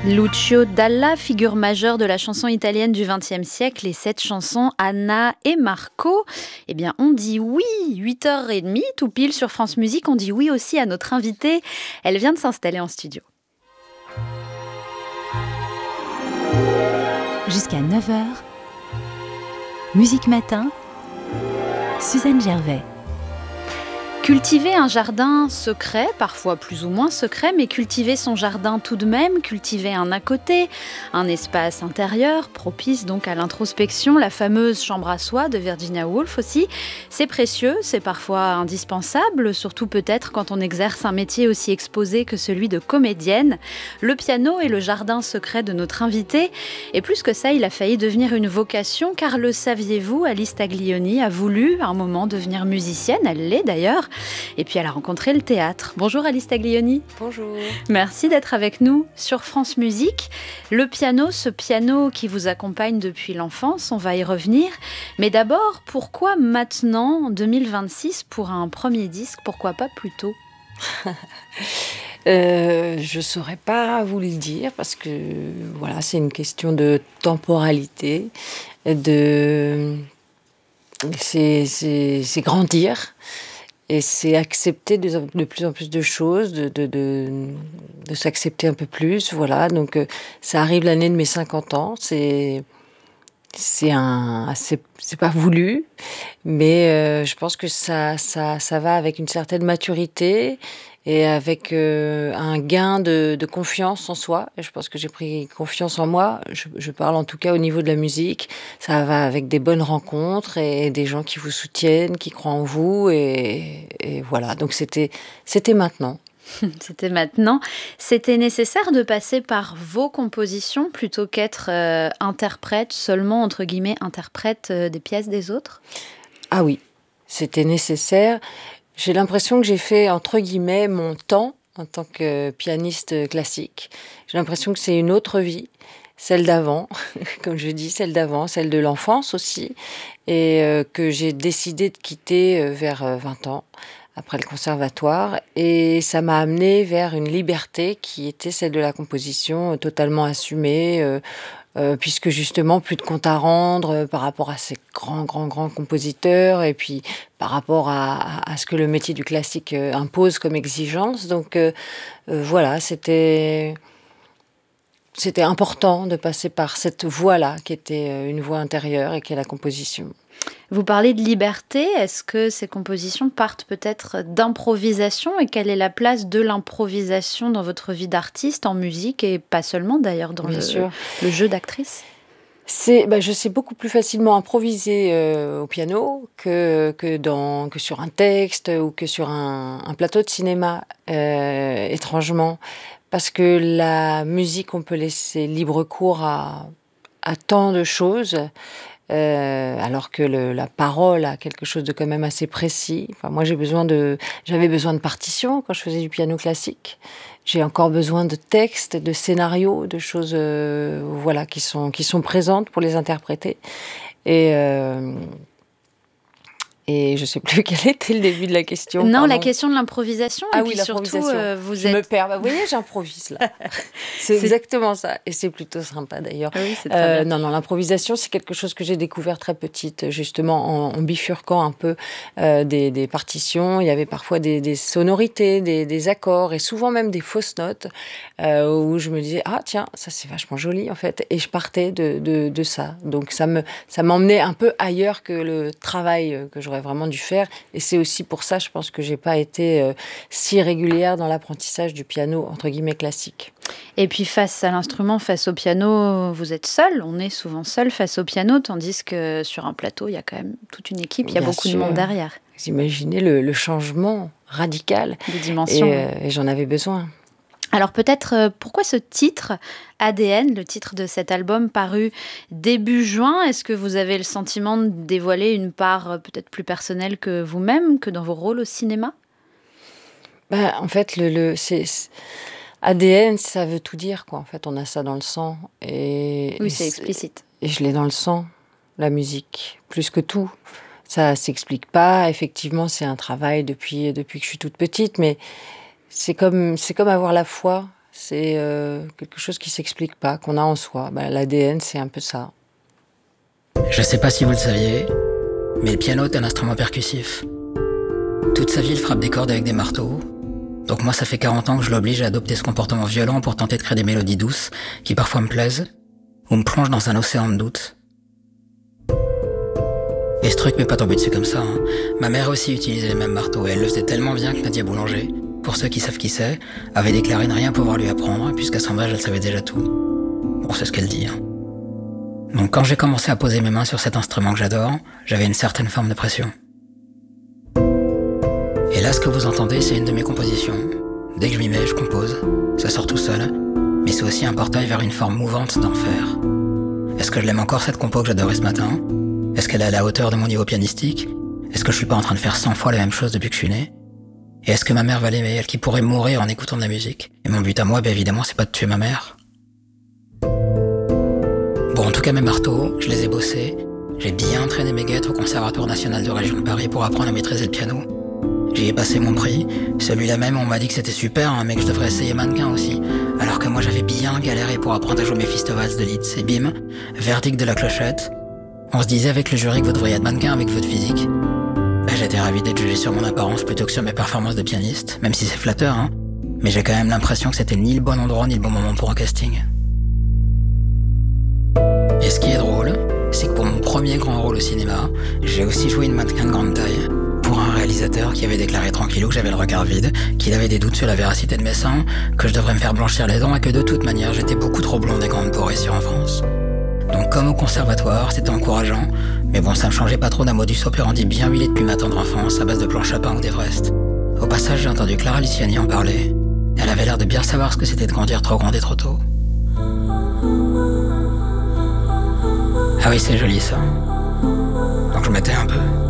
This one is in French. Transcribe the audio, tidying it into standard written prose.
Lucio Dalla, figure majeure de la chanson italienne du XXe siècle, et cette chanson, Anna et Marco, eh bien, on dit oui, 8h30, tout pile sur France Musique, on dit oui aussi à notre invitée. Elle vient de s'installer en studio. Jusqu'à 9h, Musique Matin, Suzanne Gervais. Cultiver un jardin secret, parfois plus ou moins secret, mais cultiver son jardin tout de même, cultiver un à côté, un espace intérieur, propice donc à l'introspection, la fameuse chambre à soi de Virginia Woolf aussi, c'est précieux, c'est parfois indispensable, surtout peut-être quand on exerce un métier aussi exposé que celui de comédienne. Le piano est le jardin secret de notre invitée, et plus que ça, il a failli devenir une vocation, car le saviez-vous, Alice Taglioni a voulu à un moment devenir musicienne, elle l'est d'ailleurs. Et puis elle a rencontré le théâtre. Bonjour Alice Taglioni. Bonjour. Merci d'être avec nous sur France Musique. Le piano, ce piano qui vous accompagne depuis l'enfance, on va y revenir. Mais d'abord, pourquoi maintenant, en 2026, pour un premier disque, pourquoi pas plus tôt ? Je ne saurais pas vous le dire parce que voilà, c'est une question de temporalité, c'est grandir. Et c'est accepter de plus en plus de choses, de s'accepter un peu plus, voilà. Donc ça arrive l'année de mes 50 ans, c'est pas voulu, mais je pense que ça va avec une certaine maturité et avec un gain de confiance en soi. Et je pense que j'ai pris confiance en moi. Je parle en tout cas au niveau de la musique. Ça va avec des bonnes rencontres et des gens qui vous soutiennent, qui croient en vous. Et voilà, donc c'était maintenant. C'était maintenant. C'était nécessaire de passer par vos compositions plutôt qu'être interprète, seulement entre guillemets interprète des pièces des autres ? Ah oui, c'était nécessaire. J'ai l'impression que j'ai fait, entre guillemets, mon temps en tant que pianiste classique. J'ai l'impression que c'est une autre vie, celle d'avant, comme je dis, celle d'avant, celle de l'enfance aussi, et que j'ai décidé de quitter vers 20 ans, après le conservatoire, et ça m'a amenée vers une liberté qui était celle de la composition, totalement assumée, puisque justement plus de compte à rendre par rapport à ces grands compositeurs et puis par rapport à ce que le métier du classique impose comme exigence. Donc voilà, c'était important de passer par cette voie-là qui était une voie intérieure et qui est la composition. Vous parlez de liberté, est-ce que ces compositions partent peut-être d'improvisation et quelle est la place de l'improvisation dans votre vie d'artiste, en musique et pas seulement d'ailleurs dans le jeu d'actrice ? Je sais beaucoup plus facilement improviser au piano que sur un texte ou que sur un plateau de cinéma, étrangement. Parce que la musique, on peut laisser libre cours à tant de choses. Alors que la parole a quelque chose de quand même assez précis. Enfin, moi, j'avais besoin de partitions quand je faisais du piano classique. J'ai encore besoin de textes, de scénarios, de choses, voilà, qui sont présentes pour les interpréter. Et je sais plus quel était le début de la question. Non, pardon. la question de l'improvisation. Ah et oui, puis l'improvisation. Surtout, je me perds. Vous voyez, j'improvise là. c'est exactement ça. Et c'est plutôt sympa d'ailleurs. Oui, c'est très bien. Non, l'improvisation, c'est quelque chose que j'ai découvert très petite, justement, en bifurquant un peu des partitions. Il y avait parfois des sonorités, des accords et souvent même des fausses notes où je me disais, ah tiens, ça c'est vachement joli en fait. Et je partais de ça. Donc ça m'emmenait un peu ailleurs que le travail que j'aurais vraiment dû faire. Et c'est aussi pour ça, je pense que j'ai pas été si régulière dans l'apprentissage du piano, entre guillemets, classique. Et puis face à l'instrument, face au piano, vous êtes seul. On est souvent seul face au piano, tandis que sur un plateau, il y a quand même toute une équipe, il y a beaucoup de monde derrière. Vous imaginez le changement radical. Des dimensions. Et j'en avais besoin. Alors peut-être, pourquoi ce titre, ADN, le titre de cet album paru début juin ? Est-ce que vous avez le sentiment de dévoiler une part peut-être plus personnelle que vous-même, que dans vos rôles au cinéma ? En fait, ADN, ça veut tout dire, quoi. En fait, on a ça dans le sang. Oui, c'est explicite. Et je l'ai dans le sang, la musique, plus que tout. Ça s'explique pas. Effectivement, c'est un travail depuis que je suis toute petite, mais c'est comme avoir la foi. C'est quelque chose qui s'explique pas, qu'on a en soi. L'ADN, c'est un peu ça. Je sais pas si vous le saviez, mais le piano est un instrument percussif. Toute sa vie, il frappe des cordes avec des marteaux. Donc moi, ça fait 40 ans que je l'oblige à adopter ce comportement violent pour tenter de créer des mélodies douces qui parfois me plaisent ou me plongent dans un océan de doute. Et ce truc m'est pas tombé dessus comme ça. Ma mère aussi utilisait les mêmes marteaux et elle le faisait tellement bien que Nadia Boulanger, pour ceux qui savent qui c'est, avait déclaré ne rien pouvoir lui apprendre puisqu'à son âge, elle savait déjà tout. Bon, c'est ce qu'elle dit. Donc quand j'ai commencé à poser mes mains sur cet instrument que j'adore, j'avais une certaine forme de pression. Et là, ce que vous entendez, c'est une de mes compositions. Dès que je m'y mets, je compose. Ça sort tout seul. Mais c'est aussi un portail vers une forme mouvante d'enfer. Est-ce que je l'aime encore, cette compo que j'adorais ce matin? Est-ce qu'elle est à la hauteur de mon niveau pianistique? Est-ce que je suis pas en train de faire 100 fois la même chose depuis que je suis né? Et est-ce que ma mère va l'aimer, elle qui pourrait mourir en écoutant de la musique? Et mon but à moi, évidemment, c'est pas de tuer ma mère. Bon, en tout cas, mes marteaux, je les ai bossés. J'ai bien entraîné mes guettes au Conservatoire National de Région de Paris pour apprendre à maîtriser le piano. J'y ai passé mon prix. Celui-là même, on m'a dit que c'était super, mais que je devrais essayer mannequin aussi. Alors que moi, j'avais bien galéré pour apprendre à jouer Méphistophélès de Liszt. Et bim, verdict de la clochette. On se disait avec le jury que vous devriez être mannequin avec votre physique. J'étais ravi d'être jugé sur mon apparence plutôt que sur mes performances de pianiste, même si c'est flatteur, Mais j'ai quand même l'impression que c'était ni le bon endroit ni le bon moment pour un casting. Et ce qui est drôle, c'est que pour mon premier grand rôle au cinéma, j'ai aussi joué une mannequin de grande taille. Pour un réalisateur qui avait déclaré tranquillou que j'avais le regard vide, qu'il avait des doutes sur la véracité de mes seins, que je devrais me faire blanchir les dents et que de toute manière j'étais beaucoup trop blonde et grande pour réussir en France. Donc comme au conservatoire, c'était encourageant, mais bon, ça me changeait pas trop d'un modus operandi bien huilé depuis ma tendre enfance à base de planche à pain ou d'Everest. Au passage, j'ai entendu Clara Luciani en parler. Elle avait l'air de bien savoir ce que c'était de grandir trop grande et trop tôt. Ah oui, c'est joli ça. Donc je m'étais un peu.